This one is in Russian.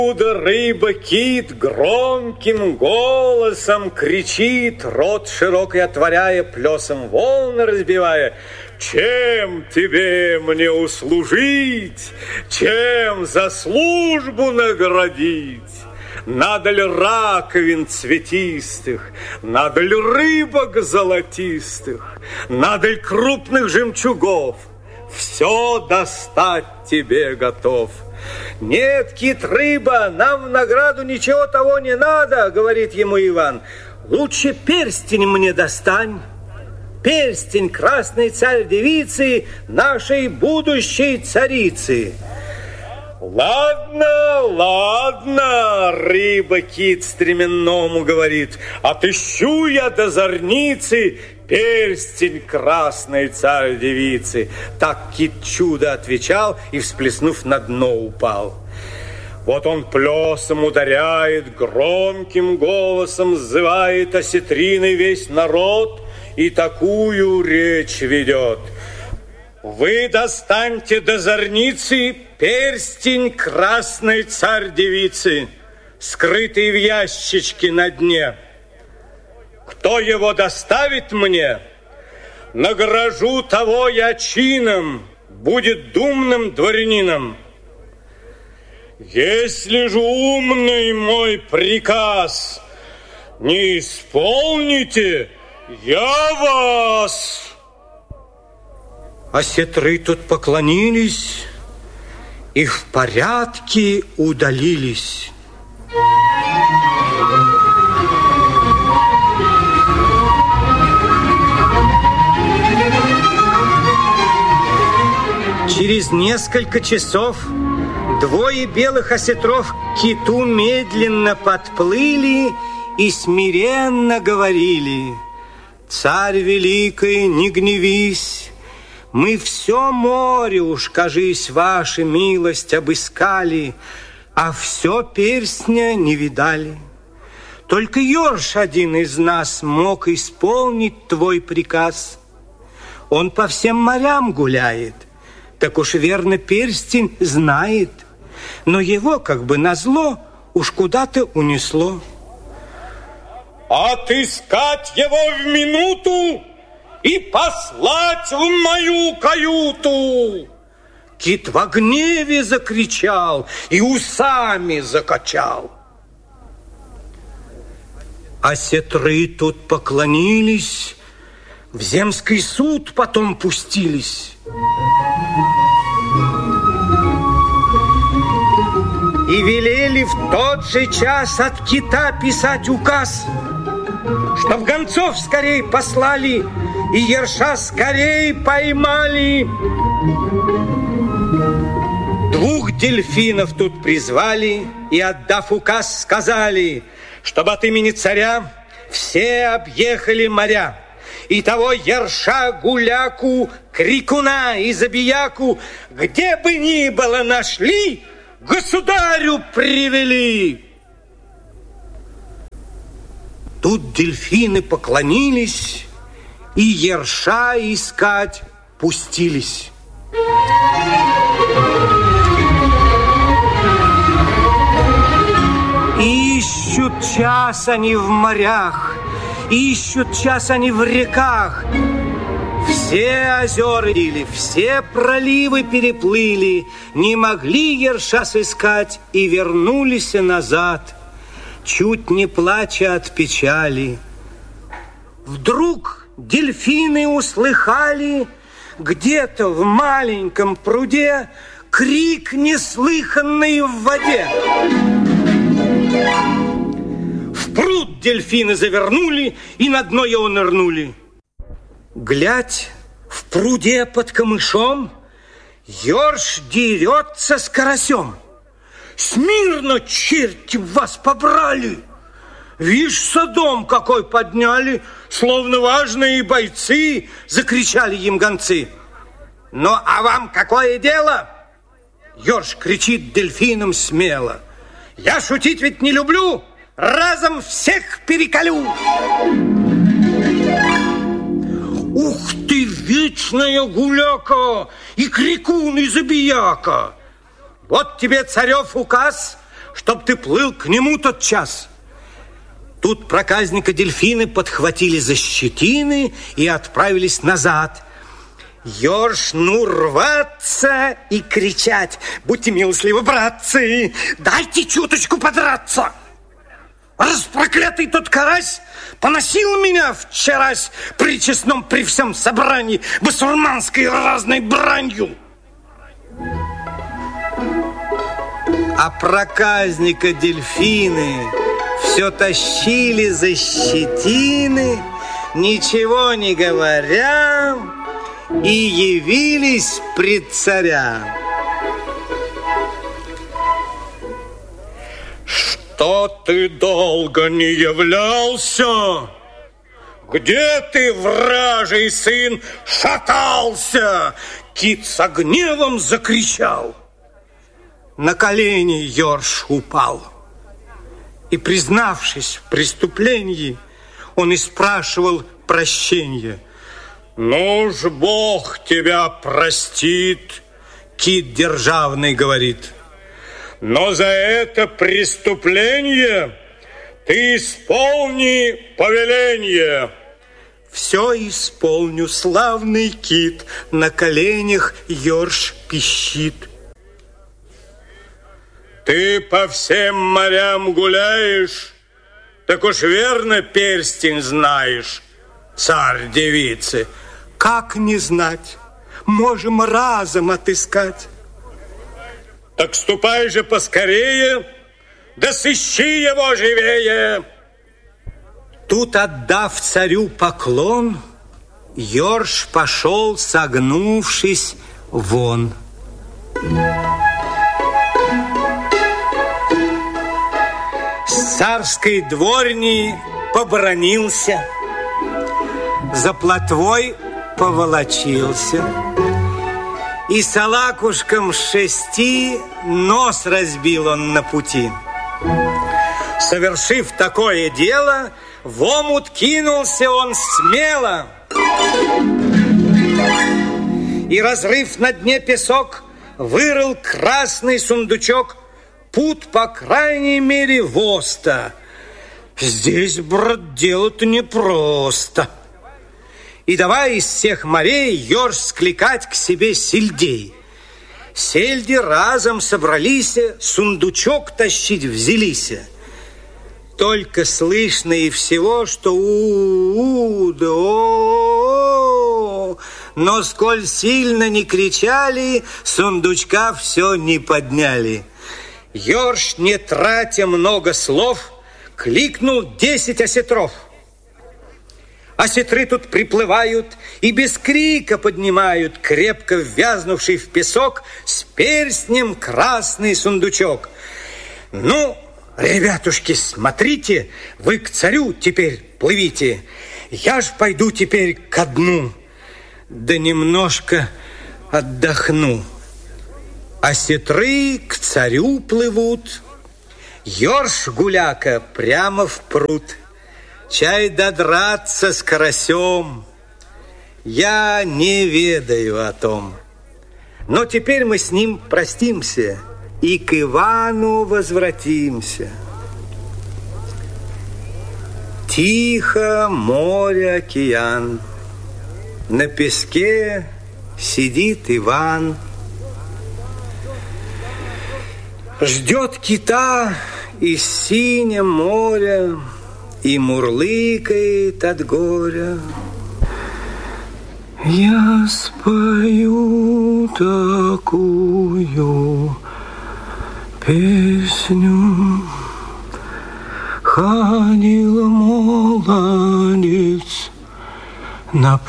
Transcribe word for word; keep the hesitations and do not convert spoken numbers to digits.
Рыба-кит громким голосом кричит, рот широкий отворяя, плесом волны разбивая: чем тебе мне услужить, чем за службу наградить? Надо ли раковин цветистых, надо ли рыбок золотистых, надо ли крупных жемчугов? Все достать тебе готов. Нет, кит-рыба, нам в награду ничего того не надо, говорит ему Иван. Лучше перстень мне достань. Перстень, красный царь-девицы, нашей будущей царицы. Ладно, ладно, рыба-кит стременному говорит, отыщу я до зорницы перстень красной царь-девицы. Так кит чудо отвечал и, всплеснув, на дно упал. Вот он плесом ударяет, громким голосом сзывает осетриной весь народ и такую речь ведет: вы достаньте до зорницы перстень красной царь-девицы, скрытый в ящичке на дне. Кто его доставит мне, награжу того я чином, будет думным дворянином. Если же умный мой приказ не исполните, я вас... Осетры тут поклонились и в порядке удалились. Через несколько часов двое белых осетров к киту медленно подплыли и смиренно говорили: царь великий, не гневись, мы все море уж, кажись, ваша милость обыскали, а все перстня не видали. Только Ёрш один из нас мог исполнить твой приказ. Он по всем морям гуляет, так уж верно перстень знает, но его, как бы назло, уж куда-то унесло. Отыскать его в минуту и послать в мою каюту! Кит в гневе закричал и усами закачал. Осетры тут поклонились, в земский суд потом пустились. И велели в тот же час от кита писать указ, чтоб гонцов скорей послали и Ерша скорей поймали. Двух дельфинов тут призвали и, отдав указ, сказали, чтобы от имени царя все объехали моря. И того Ерша, гуляку, крикуна и забияку, где бы ни было нашли, государю привели. Тут дельфины поклонились и Ерша искать пустились. Ищут час они в морях, ищут час они в реках. Все озера или все проливы переплыли, не могли Ерша сыскать и вернулись назад, чуть не плача от печали. Вдруг дельфины услыхали где-то в маленьком пруде крик, неслыханный в воде. В пруд дельфины завернули и на дно его нырнули. Глядь, в пруде под камышом Ёрш дерется с карасем. Смирно, черти, вас побрали! Вишь, садом какой подняли, словно важные бойцы, закричали им гонцы. Ну, а вам какое дело? Ёрш кричит дельфинам смело. Я шутить ведь не люблю, разом всех переколю. Ух ты, вечная гуляка и крикун и забияка! Вот тебе царев указ, чтоб ты плыл к нему тот час. Тут проказника дельфины подхватили за щетины и отправились назад. Ёрш, ну, рваться и кричать: будьте милостливы, братцы, дайте чуточку подраться. Распроклятый тот карась поносил меня вчерась при честном, при всем собрании басурманской разной бранью. А проказника дельфины все тащили за щетины, ничего не говоря, и явились пред царя. Что ты долго не являлся? Где ты, вражий сын, шатался? Кит с гневом закричал. На колени Ёрш упал. И, признавшись в преступлении, он и спрашивал прощения. Ну ж, Бог тебя простит, Кит державный говорит. Но за это преступление ты исполни повеление. Все исполню, славный Кит, на коленях Ёрш пищит. Ты по всем морям гуляешь, так уж верно перстень знаешь, царь девицы. Как не знать? Можем разом отыскать. Так ступай же поскорее, да сыщи его живее. Тут, отдав царю поклон, Ёрш пошел, согнувшись, вон. С царской дворни побранился, за плотвой поволочился, и салакушком шести нос разбил он на пути. Совершив такое дело, в омут кинулся он смело, и, разрыв на дне песок, вырыл красный сундучок, пуд, по крайней мере, воста. Здесь, брат, дело-то непросто. И давай из всех морей Ёрш скликать к себе сельдей. Сельди разом собрались, сундучок тащить взялись. Только слышно и всего, что у-у да о-о-о, но сколь сильно не кричали, сундучка все не подняли. Ёрш, не тратя много слов, кликнул десять осетров. Осетры тут приплывают и без крика поднимают крепко ввязнувший в песок с перстнем красный сундучок. Ну, ребятушки, смотрите, вы к царю теперь плывите. Я ж пойду теперь ко дну, да немножко отдохну. Осетры к царю плывут, Ёрш, гуляка, прямо в пруд. Чай додраться с карасем, я не ведаю о том. Но теперь мы с ним простимся и к Ивану возвратимся. Тихо море, океан, на песке сидит Иван. Ждет кита из синего моря и мурлыкает от горя. Я спою такую песню. Ходил молодец на